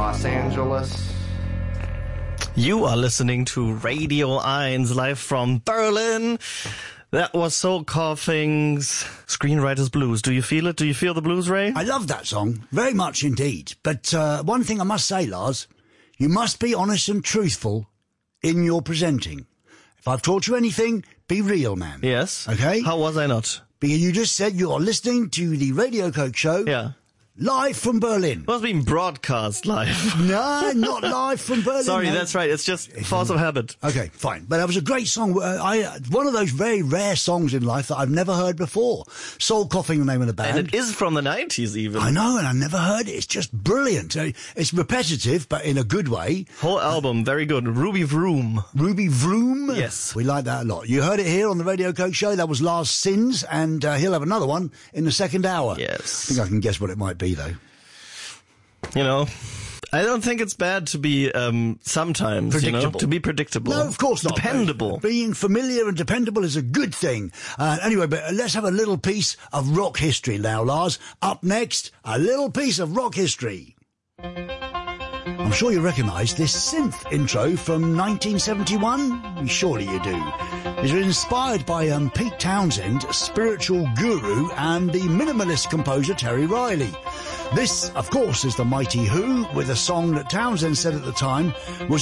Los Angeles. You are listening to Radio 1 live from Berlin. That was Soul Coughing's Screenwriter's Blues. Do you feel it? Do you feel the blues, Ray? I love that song, very much indeed. But one thing I must say, Lars, you must be honest and truthful in your presenting. If I've taught you anything, be real, man. Yes. Okay? How was I not? Because you just said you are listening to the Radio Coke show. Yeah. Live from Berlin. It was being broadcast live. No, not live from Berlin. Sorry, no. that's right. It's just force of habit. Okay, fine. But that was a great song. One of those very rare songs in life that I've never heard before. Soul Coughing, the name of the band. And it is from the 90s even. I know, and I never heard it. It's just brilliant. It's repetitive, but in a good way. Whole album, very good. Ruby Vroom. Ruby Vroom? Yes. We like that a lot. You heard it here on the Radio Coke show. That was Lars Sins, and he'll have another one in the second hour. Yes. I think I can guess what it might be, though. You know, I don't think it's bad to be sometimes predictable. To be predictable. No, of course not. Dependable. Being familiar and dependable is a good thing. Anyway, but let's have a little piece of rock history now, Lars. Up next, a little piece of rock history. I'm sure you recognise this synth intro from 1971. Surely you do. It's inspired by Pete Townshend, spiritual guru, and the minimalist composer Terry Riley. This, of course, is the Mighty Who, with a song that Townshend said at the time was